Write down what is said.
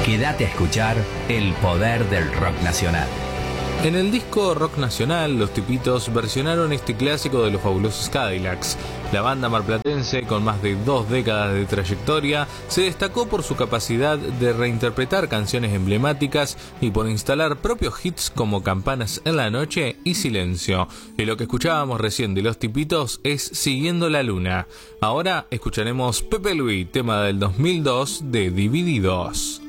Quédate a escuchar el poder del rock nacional. En el disco Rock Nacional, los Tipitos versionaron este clásico de los Fabulosos Cadillacs. La banda marplatense, con más de 2 décadas de trayectoria, se destacó por su capacidad de reinterpretar canciones emblemáticas y por instalar propios hits como Campanas en la Noche y Silencio. Y lo que escuchábamos recién de los Tipitos es Siguiendo la Luna. Ahora escucharemos Pepe Luis, tema del 2002 de Divididos.